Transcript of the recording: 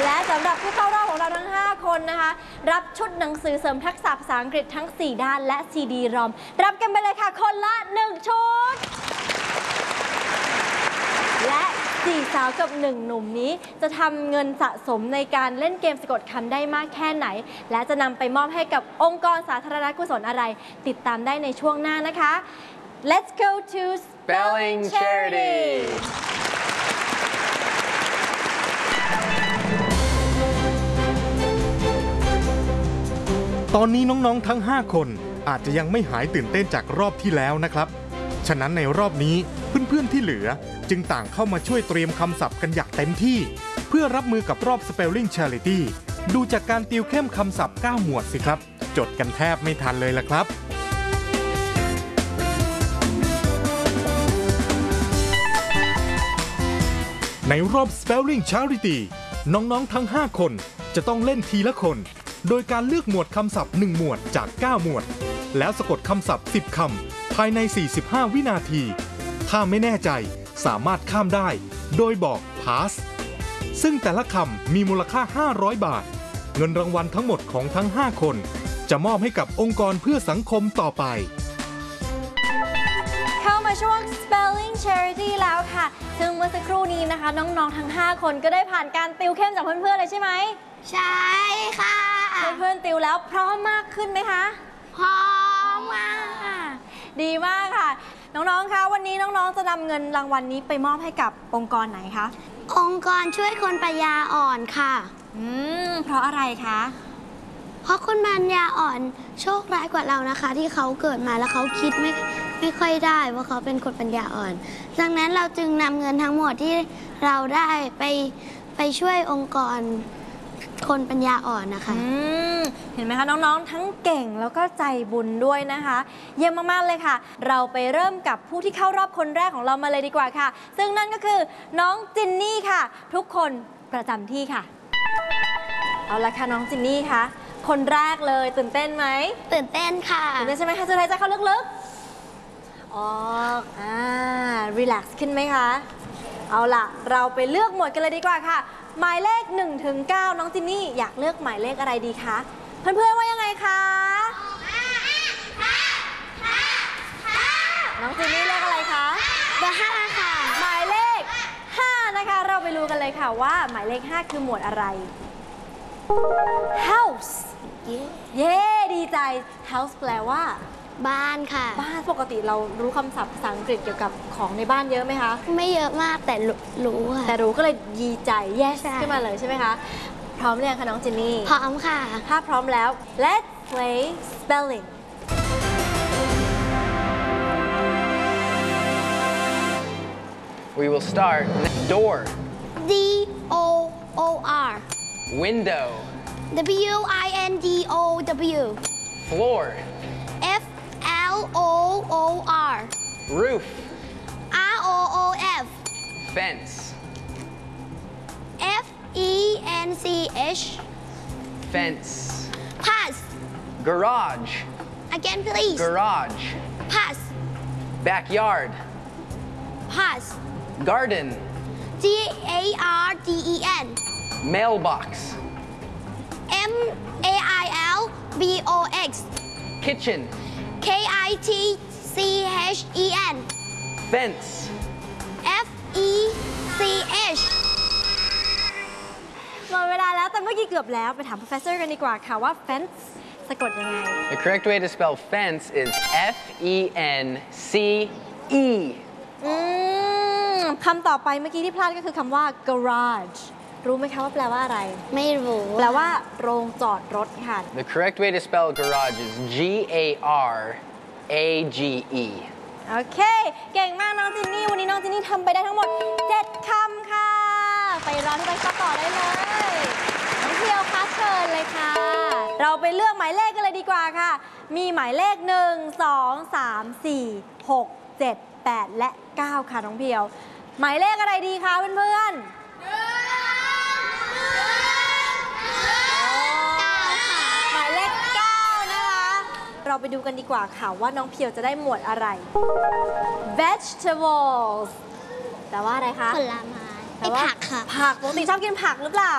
และสำหรับผู้เข้ารอบของเราทั้ง5คนนะคะรับชุดหนังสือเสริมทักษะภาษาอังกฤษทั้ง4ด้านและ CD ROM รับกันไปเลยค่ะคนละ1ชุดและ4สาวกับ1หนุ่มนี้จะทำเงินสะสมในการเล่นเกมสะกดคำได้มากแค่ไหนและจะนำไปมอบให้กับองค์กรสาธารณกุศลอะไรติดตามได้ในช่วงหน้านะคะ Let's go to Spelling Charity ตอนนี้น้องๆทั้ง5คนอาจจะยังไม่หายตื่นเต้นจากรอบที่แล้วนะครับฉะนั้นในรอบนี้เพื่อนๆที่เหลือจึงต่างเข้ามาช่วยเตรียมคำศัพท์กันอย่างเต็มที่เพื่อรับมือกับรอบ Spelling Charity ดูจากการติวเข้มคำศัพท์9หมวดสิครับจดกันแทบไม่ทันเลยล่ะครับในรอบ Spelling Charity น้องๆทั้ง5คนจะต้องเล่นทีละคนโดยการเลือกหมวดคำศัพท์1หมวดจาก9หมวดแล้วสะกดคำศัพท์10คำภายใน45วินาทีถ้าไม่แน่ใจสามารถข้ามได้โดยบอก pass ซึ่งแต่ละคำมีมูลค่า500 บาทเงินรางวัลทั้งหมดของทั้ง5คนจะมอบให้กับองค์กรเพื่อสังคมต่อไปเข้ามาช่วง Spelling Charity แล้วค่ะซึ่งเมื่อสักครู่นี้นะคะน้องๆทั้ง5คนก็ได้ผ่านการติวเข้มจากเพื่อนๆเลยใช่ไหมใช่ค่ะเพื่อนๆติวแล้วพร้อมมากขึ้นไหมคะพร้อมมากดีมากค่ะน้องๆคะวันนี้น้องๆจะนำเงินรางวัลนี้ไปมอบให้กับองค์กรไหนคะองค์กรช่วยคนปัญญาอ่อนค่ะเพราะอะไรคะเพราะคนปัญญาอ่อนโชคร้ายกว่าเรานะคะที่เขาเกิดมาแล้วเขาคิดไม่ค่อยได้ว่าเขาเป็นคนปัญญาอ่อนดังนั้นเราจึงนำเงินทั้งหมดที่เราได้ไปช่วยองค์กรคนปัญญาอ่อนนะคะเห็นไหมคะน้องๆทั้งเก่งแล้วก็ใจบุญด้วยนะคะเยี่ยมมากๆเลยค่ะเราไปเริ่มกับผู้ที่เข้ารอบคนแรกของเรามาเลยดีกว่าค่ะซึ่งนั่นก็คือน้องจินนี่ค่ะทุกคนประจำที่ค่ะเอาละค่ะน้องจินนี่คะคนแรกเลยตื่นเต้นไหมตื่นเต้นค่ะตื่นเต้นใช่ไหมคะจะหายใจเข้าลึกๆออกรีแลกซ์ขึ้นไหมคะเอาล่ะเราไปเลือกหมวดกันเลยดีกว่าค่ะหมายเลข1 ถึง 9น้องจินนี่อยากเลือกหมายเลขอะไรดีคะเพื่อนๆว่ายังไงคะน้องจินนี่เลขอะไรคะเบอร์5ค่ะหมายเลข5นะคะเราไปดูกันเลยค่ะว่าหมายเลข5คือหมวดอะไร house เย้ดีใจ house แปลว่าบ้านค่ะบ้านปกติเรารู้คำศัพท์ภาษาอังกฤษเกี่ยวกับของในบ้านเยอะไหมคะไม่เยอะมากแต่รู้ค่ะแต่รู้ก็เลยดีใจ yes ขึ้นมาเลยใช่ไหมคะพร้อมหรือยังคะน้องจินนี่พร้อมค่ะถ้าพร้อมแล้ว let's play spelling We will start with door D-O-O-R Window W-I-N-D-O-W Floor F-L-O-O-R Roof R-O-O-F Fence F-E-N-C-H Fence Pass Garage Again please Garage Pass Backyard Pass Garden G-A-R-D-E-N Mailbox M-A-I-L-B-O-X Kitchen K-I-T-C-H-E-N Fence F-E-C-H หมดเวลาแล้วแต่เมื่อกี้เกือบแล้วไปถาม professor กันดีกว่าค่ะว่า fence สะกดยังไง The correct way to spell fence is F-E-N-C-E คำต่อไปเมื่อกี้ที่พลาดก็คือคำว่า garage รู้ไหมคะว่าแปลว่าอะไรไม่รู้แปลว่าโรงจอดรถค่ะ The correct way to spell garage is G-A-R-A-G-E โอเคเก่งมากน้องจินนี่วันนี้น้องจินนี่ทำไปได้ทั้งหมด7คำค่ะไปรอที่ใบสอบต่อได้เลยน้องเพียวคะเชิญเลยค่ะเราไปเลือกหมายเลขกันเลยดีกว่าค่ะมีหมายเลข1 2 3 4 6 7 8และ9ค่ะน้องเพียวหมายเลขอะไรดีคะเพื่อนๆหมายเลข9นะคะเราไปดูกันดีกว่าค่ะว่าน้องเพียวจะได้หมวดอะไร vegetables แต่ว่าอะไรคะผลไม้ผักค่ะผักปกติชอบกินผักหรือเปล่า